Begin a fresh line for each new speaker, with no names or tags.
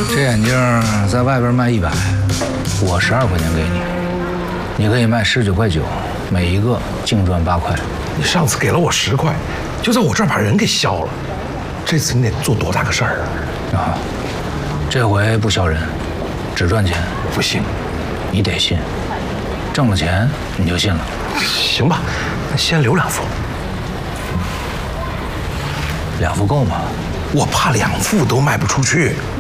这眼镜在外边卖100，我12块钱给你，你可以卖19.9块，每一个净赚8块。
你上次给了我10块，就在我这儿把人给削了，这次你得做多大个事儿啊？
这回不削人，只赚钱。
不行，
你得信，挣了钱你就信了。
行吧，那先留2副。
2副够吗？
我怕2副都卖不出去。